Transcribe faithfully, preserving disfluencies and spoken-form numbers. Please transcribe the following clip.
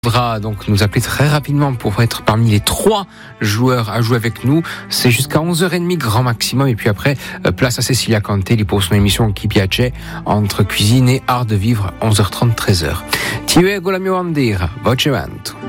Faudra donc nous appeler très rapidement pour être parmi les trois joueurs à jouer avec nous. C'est jusqu'à onze heures trente grand maximum. Et puis après, place à Cecilia Cantelli pour son émission Chi piace entre cuisine et art de vivre, onze heures trente, treize heures. Ti ego la mia bandera, voce vento.